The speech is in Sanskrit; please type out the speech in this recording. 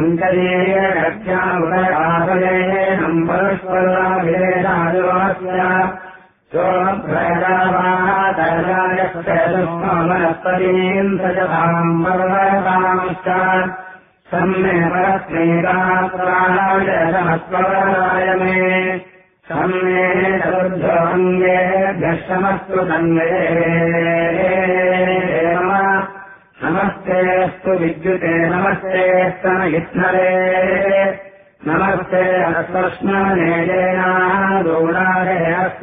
अङ्करीयज्ञामुदयादयेनम् परस्पराभिरेणादिवास्य सोमप्रयदावातर्यायस्तेजस्मानस्पतीम् सजताम् वर्वतांश्च सम्मे परस्मैरात्राणाय समस्वराय मे सम्मे चतुर्भ्योऽङ्गेभ्यः समस्तु तन्मे नमस्तेऽस्तु विद्युते नमस्ते स्तनयित्नरे नमस्ते अस्मश्मनेजेनादूरारे